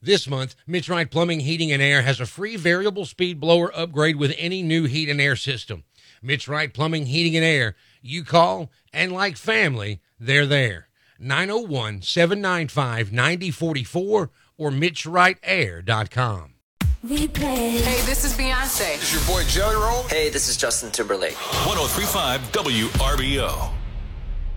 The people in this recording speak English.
This month, Mitch Wright Plumbing, Heating, and Air has a free variable speed blower upgrade with any new heat and air system. Mitch Wright Plumbing, Heating, and Air. You call, and like family, they're there. 901-795-9044 or MitchWrightAir.com. Hey, this is Beyonce. This is your boy Jelly Roll. Hey, this is Justin Timberlake. 103.5 WRBO.